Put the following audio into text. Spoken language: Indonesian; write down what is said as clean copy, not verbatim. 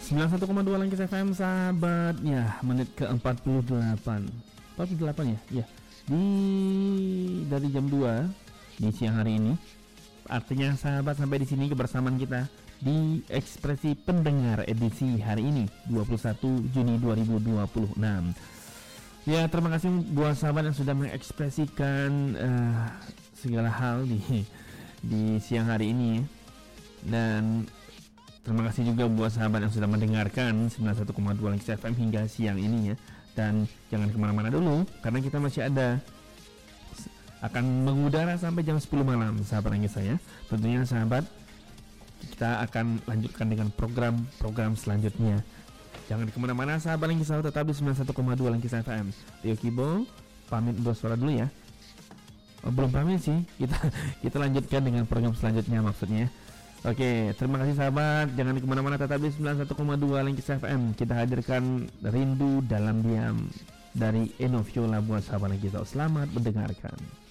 91,2 Langkis FM sahabat. Ya, menit ke 48 ya. Ya. Dari jam 2 di siang hari ini. Artinya sahabat, sampai di sini kebersamaan kita di Ekspresi Pendengar edisi hari ini 21 Juni 2026. Ya, terima kasih buat sahabat yang sudah mengekspresikan segala hal di siang hari ini. Dan terima kasih juga buat sahabat yang sudah mendengarkan 91,2 Langkis FM hingga siang ini ya. Dan jangan kemana-mana dulu, karena kita masih akan mengudara sampai jam 10 malam sahabat Langkis saya. Tentunya sahabat, kita akan lanjutkan dengan program-program selanjutnya. Jangan kemana-mana sahabat Langkis, tetap di 91,2 Langkis FM. Tio Kibo pamit undur suara dulu ya. Belum pamit sih, kita lanjutkan dengan program selanjutnya maksudnya. Oke, terima kasih sahabat. Jangan kemana-mana, tetap di 91,2 Langkis FM. Kita hadirkan Rindu Dalam Diam dari Eno Viola buat sahabat Langkis. Selamat mendengarkan.